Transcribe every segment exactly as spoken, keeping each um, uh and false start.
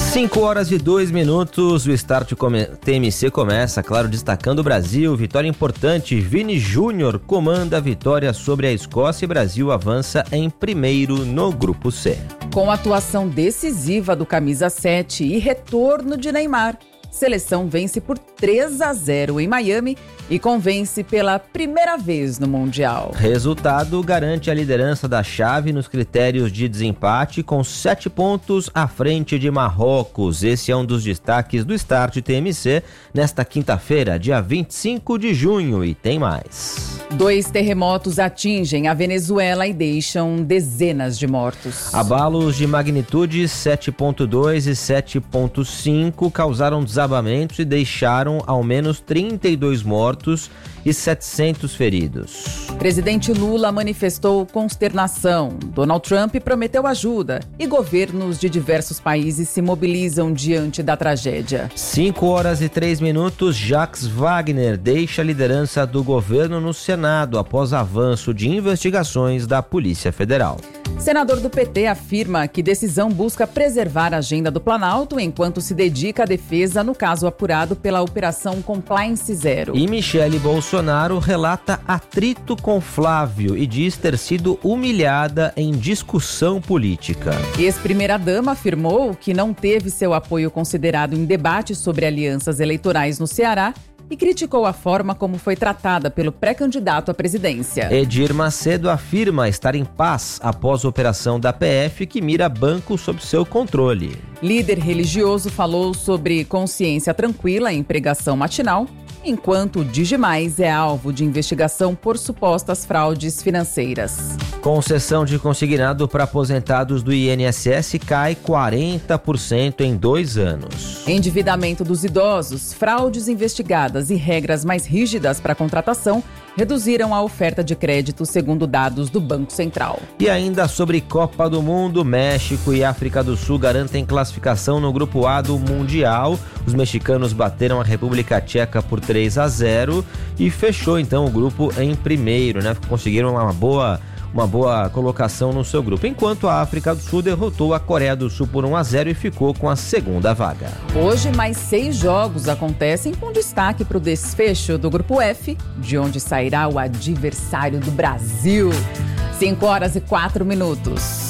cinco horas e dois minutos, o Start T M C começa, claro, destacando o Brasil. Vitória importante, Vini Júnior comanda a vitória sobre a Escócia e Brasil avança em primeiro no Grupo C. Com atuação decisiva do camisa sete e retorno de Neymar, seleção vence por três a zero em Miami e convence pela primeira vez no Mundial. Resultado garante a liderança da chave nos critérios de desempate com sete pontos à frente de Marrocos. Esse é um dos destaques do Start T M C nesta quinta-feira, dia vinte e cinco de junho, e tem mais. Dois terremotos atingem a Venezuela e deixam dezenas de mortos. Abalos de magnitude sete ponto dois e sete ponto cinco causaram desabamentos e deixaram ao menos trinta e dois mortos e setecentos feridos. Presidente Lula manifestou consternação. Donald Trump prometeu ajuda e governos de diversos países se mobilizam diante da tragédia. cinco horas e três minutos, Jacques Wagner deixa a liderança do governo no Senado após avanço de investigações da Polícia Federal. Senador do P T afirma que decisão busca preservar a agenda do Planalto enquanto se dedica à defesa no caso apurado pela Operação Compliance Zero. E Michele Bolsonaro relata atrito com Flávio e diz ter sido humilhada em discussão política. Ex-primeira-dama afirmou que não teve seu apoio considerado em debate sobre alianças eleitorais no Ceará e criticou a forma como foi tratada pelo pré-candidato à presidência. Edir Macedo afirma estar em paz após a operação da P F que mira banco sob seu controle. Líder religioso falou sobre consciência tranquila em pregação matinal, enquanto o Digimais é alvo de investigação por supostas fraudes financeiras. Concessão de consignado para aposentados do I N S S cai quarenta por cento em dois anos. Endividamento dos idosos, fraudes investigadas e regras mais rígidas para contratação reduziram a oferta de crédito, segundo dados do Banco Central. E ainda sobre Copa do Mundo, México e África do Sul garantem classificação no Grupo A do Mundial. Os mexicanos bateram a República Tcheca por três a zero e fechou então o grupo em primeiro, né? Conseguiram uma boa... uma boa colocação no seu grupo, enquanto a África do Sul derrotou a Coreia do Sul por um a zero e ficou com a segunda vaga. Hoje, mais seis jogos acontecem com destaque para o desfecho do Grupo F, de onde sairá o adversário do Brasil. cinco horas e quatro minutos.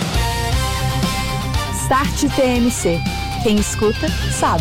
Start T M C. Quem escuta, sabe.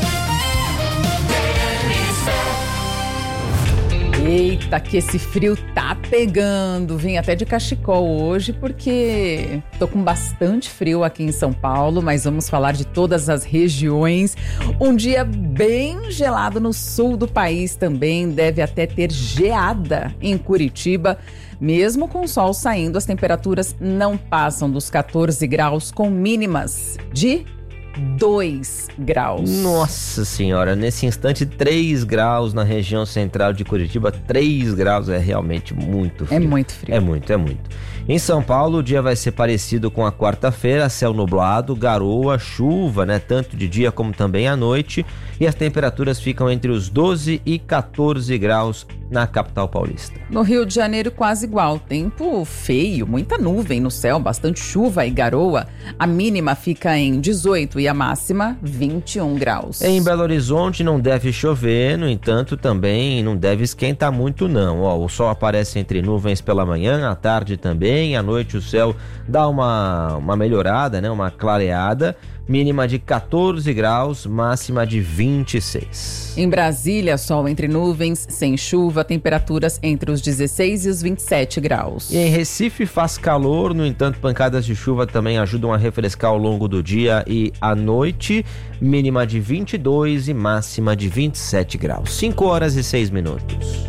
Eita, que esse frio tá pegando. Vim até de cachecol hoje porque tô com bastante frio aqui em São Paulo, mas vamos falar de todas as regiões. Um dia bem gelado no sul do país também, deve até ter geada em Curitiba. Mesmo com o sol saindo, as temperaturas não passam dos quatorze graus, com mínimas de dois graus. Nossa senhora, nesse instante três graus na região central de Curitiba. Três graus é realmente muito frio. É muito frio. É muito, é muito. Em São Paulo, o dia vai ser parecido com a quarta-feira, céu nublado, garoa, chuva, né? Tanto de dia como também à noite. E as temperaturas ficam entre os doze e quatorze graus na capital paulista. No Rio de Janeiro, quase igual. Tempo feio, muita nuvem no céu, bastante chuva e garoa. A mínima fica em dezoito e a máxima vinte e um graus. Em Belo Horizonte não deve chover, no entanto também não deve esquentar muito não. Ó, o sol aparece entre nuvens pela manhã, à tarde também, à noite o céu dá uma, uma melhorada, né, uma clareada. Mínima de quatorze graus, máxima de vinte e seis. Em Brasília, sol entre nuvens, sem chuva, temperaturas entre os dezesseis e os vinte e sete graus. E em Recife faz calor, no entanto, pancadas de chuva também ajudam a refrescar ao longo do dia e à noite. Mínima de vinte e dois e máxima de vinte e sete graus. cinco horas e seis minutos.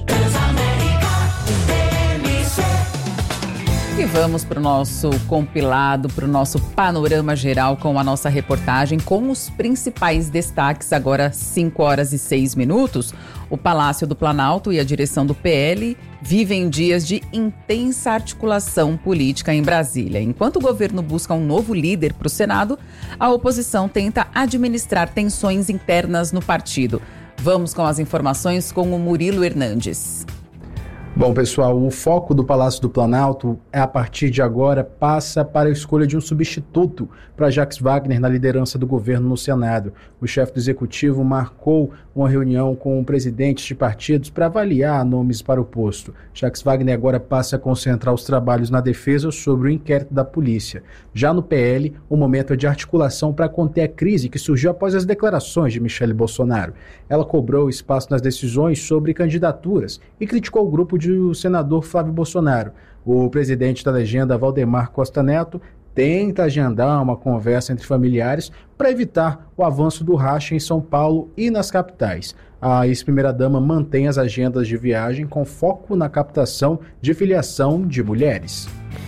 E vamos para o nosso compilado, para o nosso panorama geral com a nossa reportagem, com os principais destaques. Agora, cinco horas e seis minutos. O Palácio do Planalto e a direção do P L vivem dias de intensa articulação política em Brasília. Enquanto o governo busca um novo líder para o Senado, a oposição tenta administrar tensões internas no partido. Vamos com as informações com o Murilo Hernandes. Bom, pessoal, o foco do Palácio do Planalto, é, a partir de agora, passa para a escolha de um substituto para Jacques Wagner na liderança do governo no Senado. O chefe do Executivo marcou uma reunião com presidentes de partidos para avaliar nomes para o posto. Jacques Wagner agora passa a concentrar os trabalhos na defesa sobre o inquérito da polícia. Já no P L, o momento é de articulação para conter a crise que surgiu após as declarações de Michele Bolsonaro. Ela cobrou espaço nas decisões sobre candidaturas e criticou o grupo de o senador Flávio Bolsonaro. O presidente da legenda, Valdemar Costa Neto, tenta agendar uma conversa entre familiares para evitar o avanço do racha em São Paulo e nas capitais. A ex-primeira-dama mantém as agendas de viagem com foco na captação de filiação de mulheres.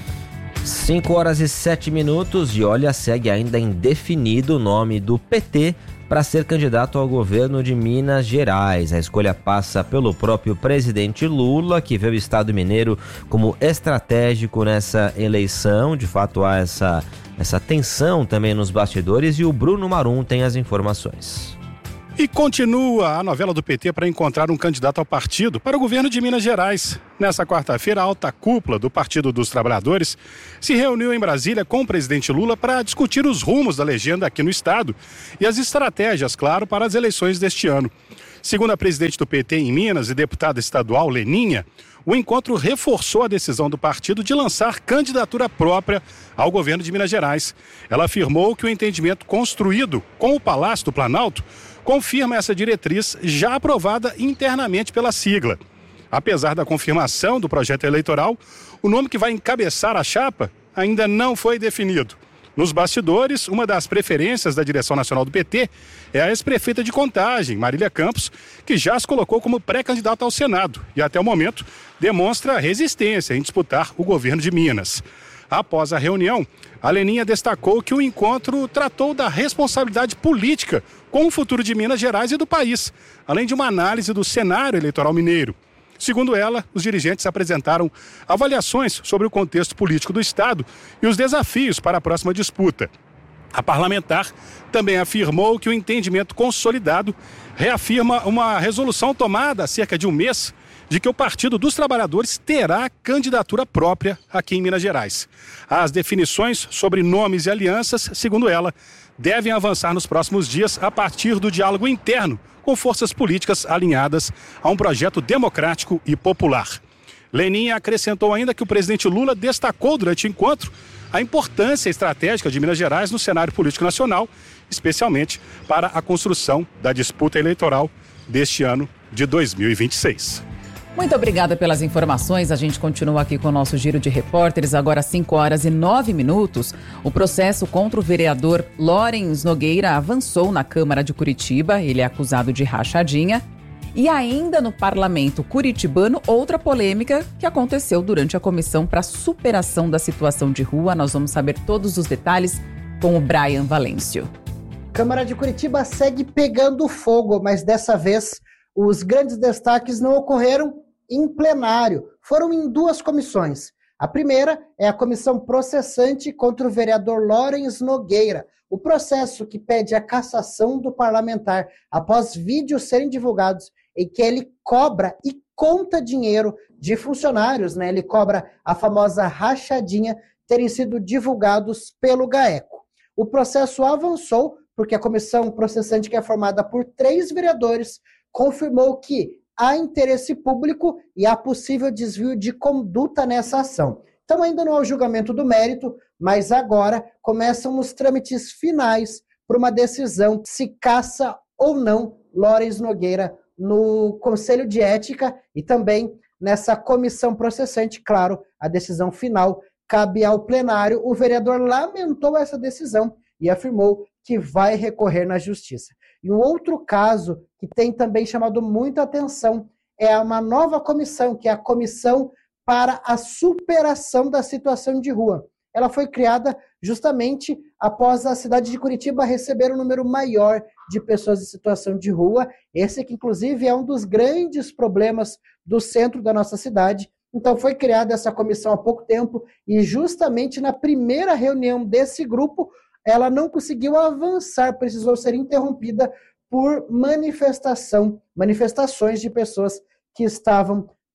cinco horas e sete minutos e olha, segue ainda indefinido o nome do P T para ser candidato ao governo de Minas Gerais. A escolha passa pelo próprio presidente Lula, que vê o Estado mineiro como estratégico nessa eleição. De fato, há essa, essa tensão também nos bastidores e o Bruno Marum tem as informações. E continua a novela do P T para encontrar um candidato ao partido para o governo de Minas Gerais. Nessa quarta-feira, a alta cúpula do Partido dos Trabalhadores se reuniu em Brasília com o presidente Lula para discutir os rumos da legenda aqui no estado e as estratégias, claro, para as eleições deste ano. Segundo a presidente do P T em Minas e deputada estadual Leninha, o encontro reforçou a decisão do partido de lançar candidatura própria ao governo de Minas Gerais. Ela afirmou que o entendimento construído com o Palácio do Planalto confirma essa diretriz já aprovada internamente pela sigla. Apesar da confirmação do projeto eleitoral, o nome que vai encabeçar a chapa ainda não foi definido. Nos bastidores, uma das preferências da direção nacional do P T é a ex-prefeita de Contagem, Marília Campos, que já se colocou como pré-candidata ao Senado e, até o momento, demonstra resistência em disputar o governo de Minas. Após a reunião, a Leninha destacou que o encontro tratou da responsabilidade política com o futuro de Minas Gerais e do país, além de uma análise do cenário eleitoral mineiro. Segundo ela, os dirigentes apresentaram avaliações sobre o contexto político do Estado e os desafios para a próxima disputa. A parlamentar também afirmou que o entendimento consolidado reafirma uma resolução tomada há cerca de um mês de que o Partido dos Trabalhadores terá candidatura própria aqui em Minas Gerais. As definições sobre nomes e alianças, segundo ela, devem avançar nos próximos dias a partir do diálogo interno com forças políticas alinhadas a um projeto democrático e popular. Leninha acrescentou ainda que o presidente Lula destacou durante o encontro a importância estratégica de Minas Gerais no cenário político nacional, especialmente para a construção da disputa eleitoral deste ano de dois mil e vinte e seis. Muito obrigada pelas informações. A gente continua aqui com o nosso giro de repórteres. Agora cinco horas e nove minutos. O processo contra o vereador Lawrence Nogueira avançou na Câmara de Curitiba. Ele é acusado de rachadinha. E ainda no parlamento curitibano, outra polêmica que aconteceu durante a comissão para superação da situação de rua. Nós vamos saber todos os detalhes com o Brian Valêncio. Câmara de Curitiba segue pegando fogo, mas dessa vez os grandes destaques não ocorreram em plenário, foram em duas comissões. A primeira é a comissão processante contra o vereador Lawrence Nogueira, o processo que pede a cassação do parlamentar após vídeos serem divulgados em que ele cobra e conta dinheiro de funcionários, né? Ele cobra a famosa rachadinha, terem sido divulgados pelo GAECO. O processo avançou porque a comissão processante, que é formada por três vereadores, confirmou que há interesse público e há possível desvio de conduta nessa ação. Então ainda não há o julgamento do mérito, mas agora começam os trâmites finais para uma decisão se caça ou não Lawrence Nogueira no Conselho de Ética e também nessa comissão processante. Claro, a decisão final cabe ao plenário. O vereador lamentou essa decisão e afirmou que vai recorrer na justiça. E um outro caso que tem também chamado muita atenção é uma nova comissão, que é a Comissão para a Superação da Situação de Rua. Ela foi criada justamente após a cidade de Curitiba receber um número maior de pessoas em situação de rua, esse que inclusive é um dos grandes problemas do centro da nossa cidade. Então foi criada essa comissão há pouco tempo e justamente na primeira reunião desse grupo, ela não conseguiu avançar, precisou ser interrompida por manifestação, manifestações de pessoas que estavam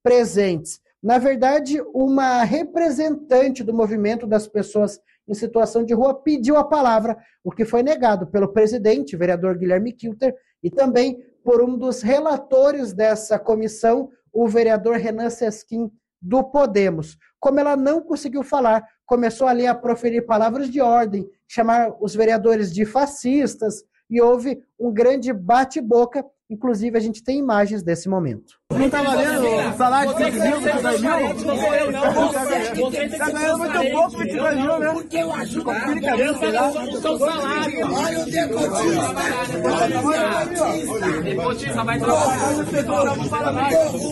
presentes. Na verdade, uma representante do movimento das pessoas em situação de rua pediu a palavra, o que foi negado pelo presidente, vereador Guilherme Kilter, e também por um dos relatores dessa comissão, o vereador Renan Sesquim, do Podemos. Como ela não conseguiu falar, começou ali a proferir palavras de ordem, chamar os vereadores de fascistas, e houve um grande bate-boca. Inclusive, a gente tem imagens desse momento. Não tá valendo o salário de vinte mil, vinte e dois mil? Tá ganhando muito pouco, vinte e dois mil, né? Porque eu ajudo a criança no seu salário. Olha o decotista. Decotista vai trabalhar. Não fala mais.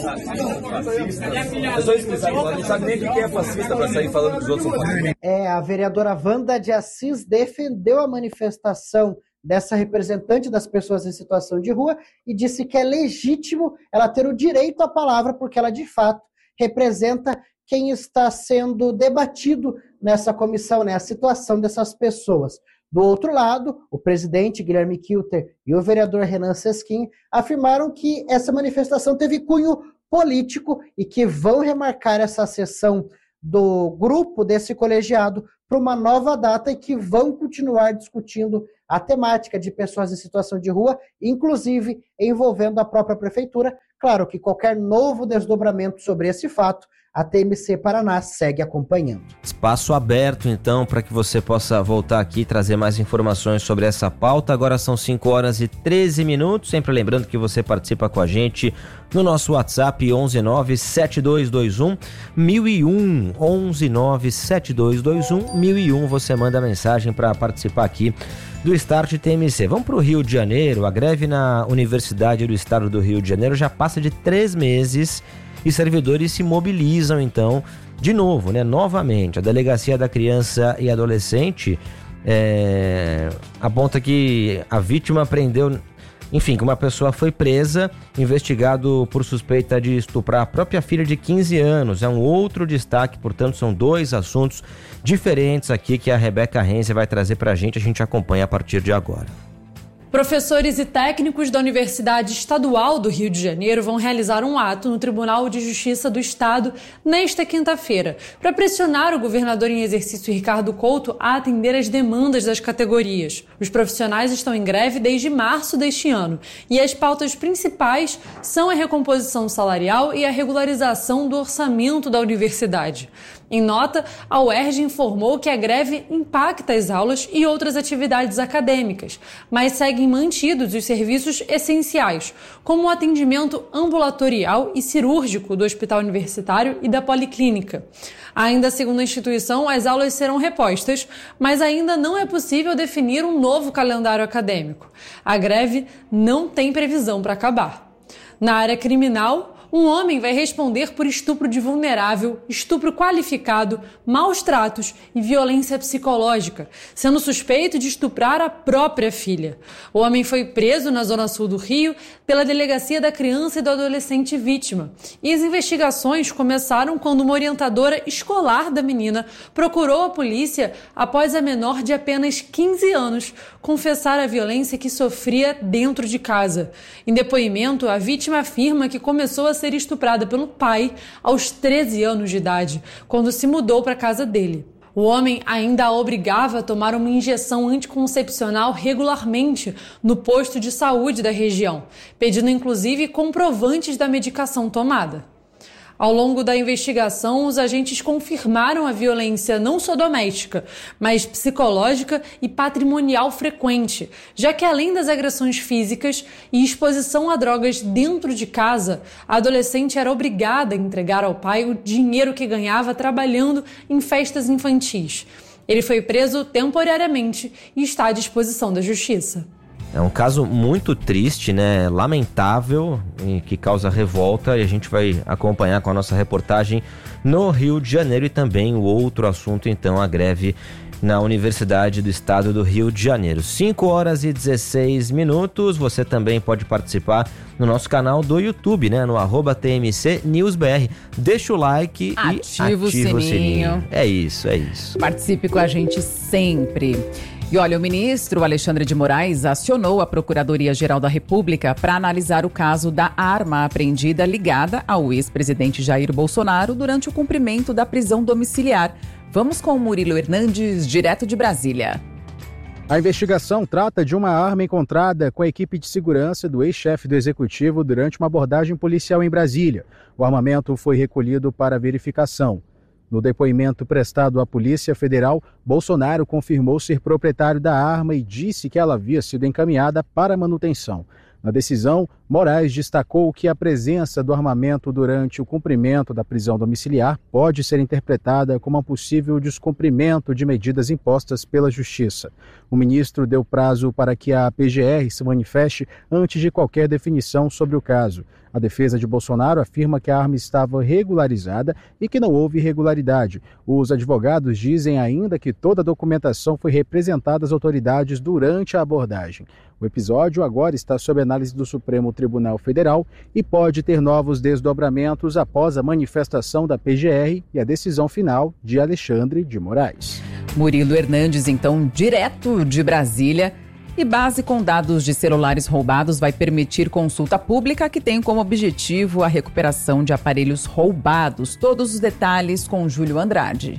Não sabe nem o que é fascista para sair falando que os outros são fascistas. É, a vereadora Wanda de Assis defendeu a manifestação dessa representante das pessoas em situação de rua e disse que é legítimo ela ter o direito à palavra, porque ela, de fato, representa quem está sendo debatido nessa comissão, né, a situação dessas pessoas. Do outro lado, o presidente Guilherme Kilter e o vereador Renan Sesquim afirmaram que essa manifestação teve cunho político e que vão remarcar essa sessão do grupo desse colegiado para uma nova data e que vão continuar discutindo a temática de pessoas em situação de rua, inclusive envolvendo a própria prefeitura. Claro que qualquer novo desdobramento sobre esse fato, a T M C Paraná segue acompanhando. Espaço aberto, então, para que você possa voltar aqui e trazer mais informações sobre essa pauta. Agora são cinco horas e treze minutos. Sempre lembrando que você participa com a gente no nosso WhatsApp onze nove sete dois dois um mil e um. onze nove sete dois dois um mil e um. Você manda mensagem para participar aqui do Start T M C. Vamos para o Rio de Janeiro. A greve na Universidade do Estado do Rio de Janeiro já passa de três meses e servidores se mobilizam, então, de novo, né? Novamente. A Delegacia da Criança e Adolescente é, aponta que a vítima prendeu, enfim, que uma pessoa foi presa, investigado por suspeita de estuprar a própria filha de quinze anos. É um outro destaque, portanto, são dois assuntos diferentes aqui que a Rebeca Renze vai trazer para a gente. A gente acompanha a partir de agora. Professores e técnicos da Universidade Estadual do Rio de Janeiro vão realizar um ato no Tribunal de Justiça do Estado nesta quinta-feira, para pressionar o governador em exercício Ricardo Couto a atender às demandas das categorias. Os profissionais estão em greve desde março deste ano e as pautas principais são a recomposição salarial e a regularização do orçamento da universidade. Em nota, a U E R J informou que a greve impacta as aulas e outras atividades acadêmicas, mas seguem mantidos os serviços essenciais, como o atendimento ambulatorial e cirúrgico do Hospital Universitário e da Policlínica. Ainda segundo a instituição, as aulas serão repostas, mas ainda não é possível definir um novo calendário acadêmico. A greve não tem previsão para acabar. Na área criminal, um homem vai responder por estupro de vulnerável, estupro qualificado, maus tratos e violência psicológica, sendo suspeito de estuprar a própria filha. O homem foi preso na zona sul do Rio pela Delegacia da Criança e do Adolescente vítima. E as investigações começaram quando uma orientadora escolar da menina procurou a polícia após a menor de apenas quinze anos confessar a violência que sofria dentro de casa. Em depoimento, a vítima afirma que começou a ser estuprada pelo pai aos treze anos de idade, quando se mudou para a casa dele. O homem ainda a obrigava a tomar uma injeção anticoncepcional regularmente no posto de saúde da região, pedindo inclusive comprovantes da medicação tomada. Ao longo da investigação, os agentes confirmaram a violência não só doméstica, mas psicológica e patrimonial frequente, já que além das agressões físicas e exposição a drogas dentro de casa, a adolescente era obrigada a entregar ao pai o dinheiro que ganhava trabalhando em festas infantis. Ele foi preso temporariamente e está à disposição da justiça. É um caso muito triste, né? Lamentável e que causa revolta, e a gente vai acompanhar com a nossa reportagem no Rio de Janeiro. E também o outro assunto, então, a greve na Universidade do Estado do Rio de Janeiro. cinco horas e dezesseis minutos. Você também pode participar no nosso canal do YouTube, né? No arroba T M C News B R. Deixa o like ativa e ativa o sininho. o sininho. É isso, é isso. Participe com a gente sempre. E olha, o ministro Alexandre de Moraes acionou a Procuradoria-Geral da República para analisar o caso da arma apreendida ligada ao ex-presidente Jair Bolsonaro durante o cumprimento da prisão domiciliar. Vamos com o Murilo Hernandes, direto de Brasília. A investigação trata de uma arma encontrada com a equipe de segurança do ex-chefe do Executivo durante uma abordagem policial em Brasília. O armamento foi recolhido para verificação. No depoimento prestado à Polícia Federal, Bolsonaro confirmou ser proprietário da arma e disse que ela havia sido encaminhada para manutenção. Na decisão, Moraes destacou que a presença do armamento durante o cumprimento da prisão domiciliar pode ser interpretada como um possível descumprimento de medidas impostas pela Justiça. O ministro deu prazo para que a P G R se manifeste antes de qualquer definição sobre o caso. A defesa de Bolsonaro afirma que a arma estava regularizada e que não houve irregularidade. Os advogados dizem ainda que toda a documentação foi representada às autoridades durante a abordagem. O episódio agora está sob análise do Supremo Tribunal Federal e pode ter novos desdobramentos após a manifestação da P G R e a decisão final de Alexandre de Moraes. Murilo Hernandes, então, direto de Brasília. E base com dados de celulares roubados vai permitir consulta pública que tem como objetivo a recuperação de aparelhos roubados. Todos os detalhes com Júlio Andrade.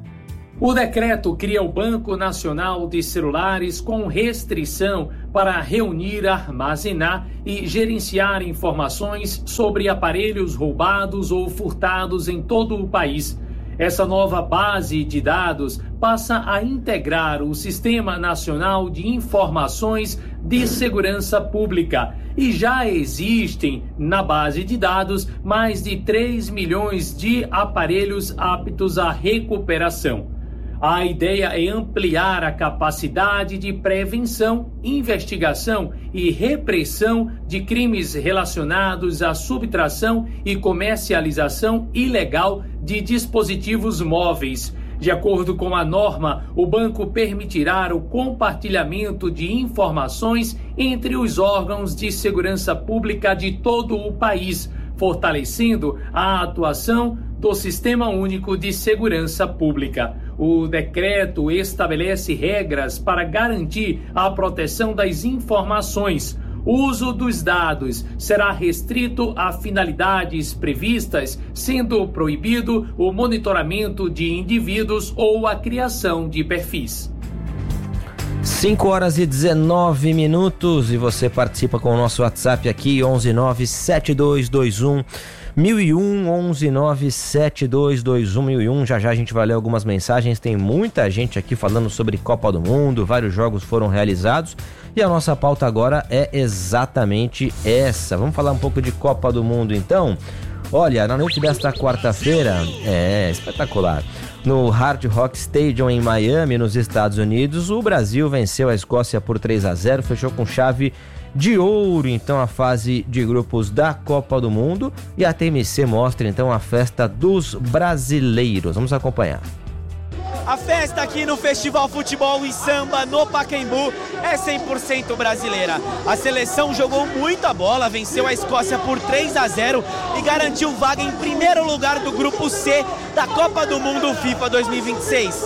O decreto cria o Banco Nacional de Celulares com restrição para reunir, armazenar e gerenciar informações sobre aparelhos roubados ou furtados em todo o país. Essa nova base de dados passa a integrar o Sistema Nacional de Informações de Segurança Pública e já existem na base de dados mais de três milhões de aparelhos aptos à recuperação. A ideia é ampliar a capacidade de prevenção, investigação e repressão de crimes relacionados à subtração e comercialização ilegal de dispositivos móveis. De acordo com a norma, o banco permitirá o compartilhamento de informações entre os órgãos de segurança pública de todo o país, fortalecendo a atuação do Sistema Único de Segurança Pública. O decreto estabelece regras para garantir a proteção das informações. O uso dos dados será restrito a finalidades previstas, sendo proibido o monitoramento de indivíduos ou a criação de perfis. cinco horas e dezenove minutos e você participa com o nosso WhatsApp aqui, onze nove sete dois dois um mil e um, onze nove sete dois dois um mil e um. Já já a gente vai ler algumas mensagens, tem muita gente aqui falando sobre Copa do Mundo, vários jogos foram realizados e a nossa pauta agora é exatamente essa. Vamos falar um pouco de Copa do Mundo então? Olha, na noite desta quarta-feira, é espetacular, no Hard Rock Stadium em Miami, nos Estados Unidos, o Brasil venceu a Escócia por três a zero, fechou com chave de ouro, então, a fase de grupos da Copa do Mundo, e a T M C mostra, então, a festa dos brasileiros. Vamos acompanhar. A festa aqui no Festival Futebol e Samba no Pacaembu é cem por cento brasileira. A seleção jogou muita bola, venceu a Escócia por três a zero e garantiu vaga em primeiro lugar do grupo C da Copa do Mundo FIFA dois mil e vinte e seis.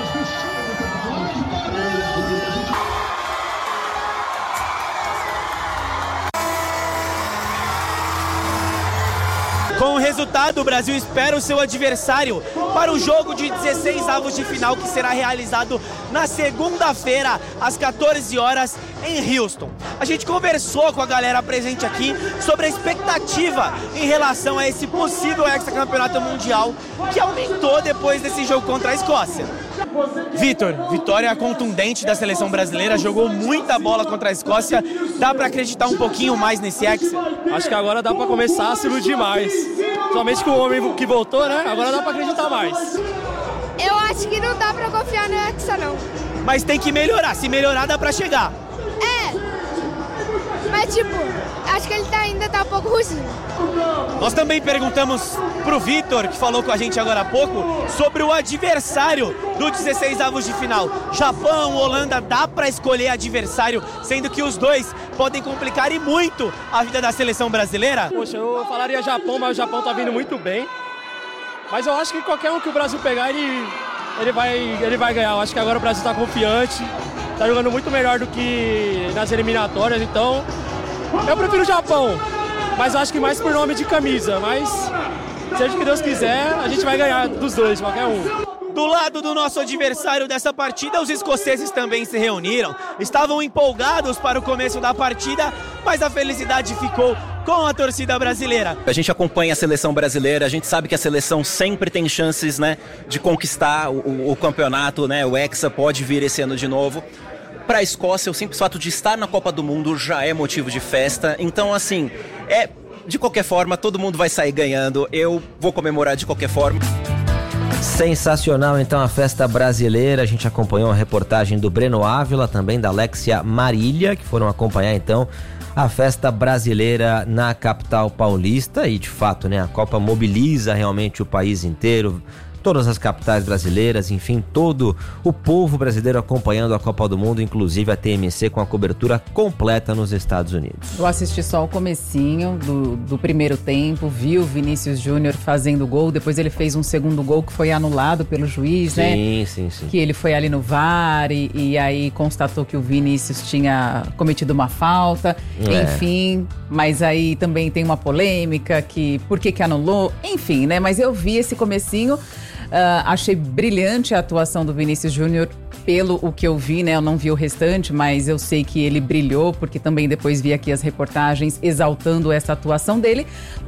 Com o resultado, o Brasil espera o seu adversário para o jogo de dezesseis avos de final que será realizado na segunda-feira, às quatorze horas, em Houston. A gente conversou com a galera presente aqui sobre a expectativa em relação a esse possível hexacampeonato mundial que aumentou depois desse jogo contra a Escócia. Vitor, vitória contundente da seleção brasileira, jogou muita bola contra a Escócia. Dá pra acreditar um pouquinho mais nesse hexa? Acho que agora dá pra começar a se iludir mais. Somente com o homem que voltou, né? Agora dá pra acreditar mais. Eu acho que não dá pra confiar no hexa, não. Mas tem que melhorar, se melhorar dá pra chegar. É, mas tipo, acho que ele tá, ainda tá um pouco ruim. Nós também perguntamos pro Vitor, que falou com a gente agora há pouco, sobre o adversário do dezesseis avos de final. Japão, Holanda, dá pra escolher adversário, sendo que os dois podem complicar e muito a vida da seleção brasileira? Poxa, eu falaria Japão, mas o Japão tá vindo muito bem. Mas eu acho que qualquer um que o Brasil pegar, ele ele vai, ele vai ganhar. Eu acho que agora o Brasil tá confiante, tá jogando muito melhor do que nas eliminatórias, então eu prefiro o Japão, mas eu acho que mais por nome de camisa, mas seja o que Deus quiser, a gente vai ganhar dos dois, qualquer um. Do lado do nosso adversário dessa partida, os escoceses também se reuniram. Estavam empolgados para o começo da partida, mas a felicidade ficou com a torcida brasileira. A gente acompanha a seleção brasileira, a gente sabe que a seleção sempre tem chances, né, de conquistar o, o, o campeonato, né, o Hexa pode vir esse ano de novo. Para a Escócia, o simples fato de estar na Copa do Mundo já é motivo de festa. Então, assim, é de qualquer forma, todo mundo vai sair ganhando. Eu vou comemorar de qualquer forma. Sensacional, então, a festa brasileira. A gente acompanhou a reportagem do Breno Ávila, também da Alexia Marília, que foram acompanhar, então, a festa brasileira na capital paulista. E, de fato, né, a Copa mobiliza realmente o país inteiro, todas as capitais brasileiras, enfim, todo o povo brasileiro acompanhando a Copa do Mundo, inclusive a T M C com a cobertura completa nos Estados Unidos. Eu assisti só o comecinho do, do primeiro tempo, vi o Vinícius Júnior fazendo gol, depois ele fez um segundo gol que foi anulado pelo juiz, sim, né? Sim, sim, sim. Que ele foi ali no V A R e, e aí constatou que o Vinícius tinha cometido uma falta, é. enfim, mas aí também tem uma polêmica que por que que anulou, enfim, né? Mas eu vi esse comecinho. Uh, achei brilhante a atuação do Vinícius Júnior, pelo o que eu vi, né? Eu não vi o restante, mas eu sei que ele brilhou, porque também depois vi aqui as reportagens exaltando essa atuação dele.